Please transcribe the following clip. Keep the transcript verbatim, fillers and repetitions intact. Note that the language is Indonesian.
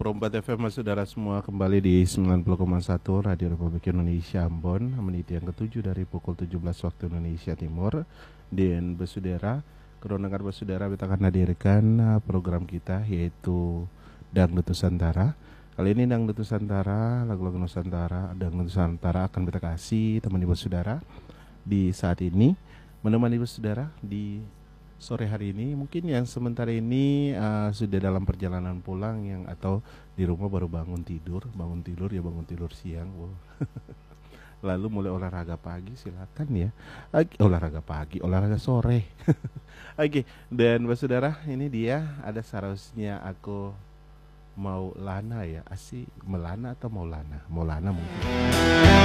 Perempat F M, saudara semua, kembali di sembilan puluh koma satu Radio Republik Indonesia Ambon, menit yang ketujuh dari pukul tujuh belas waktu Indonesia Timur. Dan bersaudara, keronangan bersaudara, kita akan hadirkan program kita yaitu Dangdut Nusantara. Kali ini Dangdut Nusantara, lagu-lagu Nusantara, Dangdut Nusantara akan kita kasih teman ibu saudara di saat ini, menemani ibu saudara di sore hari ini. Mungkin yang sementara ini uh, sudah dalam perjalanan pulang, yang atau di rumah baru bangun tidur, bangun tidur ya bangun tidur siang. Wow. Lalu mulai olahraga pagi, silakan ya. Oke, olahraga pagi, olahraga sore. Oke, dan saudara, ini dia ada seharusnya aku mau lana ya, asik melana atau mau lana, mau lana mungkin.